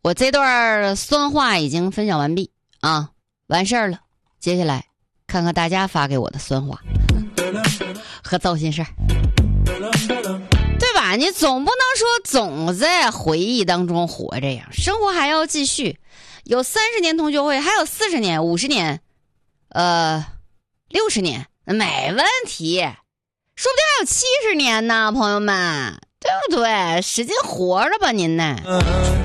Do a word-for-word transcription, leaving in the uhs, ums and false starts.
我这段酸话已经分享完毕啊，完事儿了。接下来看看大家发给我的酸话和糟心事儿，对吧？你总不能说总在回忆当中活着呀，生活还要继续。有三十年同学会，还有四十年、五十年，呃，六十年，没问题。说不定还有七十年呢，朋友们，对不对？使劲活着吧，您呢？